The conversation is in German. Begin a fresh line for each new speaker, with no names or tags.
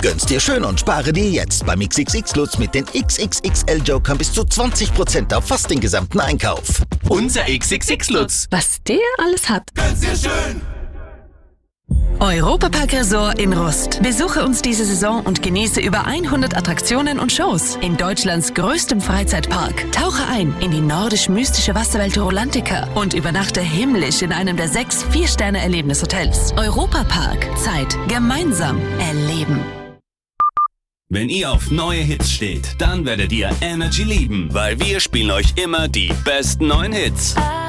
Gönn's dir schön und spare dir jetzt beim XXX Lutz mit den XXXL Jokern bis zu 20% auf fast den gesamten Einkauf.
Unser XXX Lutz.
Was der alles hat.
Gönn's dir schön.
Europapark Resort in Rust. Besuche uns diese Saison und genieße über 100 Attraktionen und Shows in Deutschlands größtem Freizeitpark. Tauche ein in die nordisch-mystische Wasserwelt Rolantica und übernachte himmlisch in einem der 6 4-Sterne-Erlebnishotels. Europapark. Zeit gemeinsam erleben.
Wenn ihr auf neue Hits steht, dann werdet ihr Energy lieben, weil wir spielen euch immer die besten neuen Hits.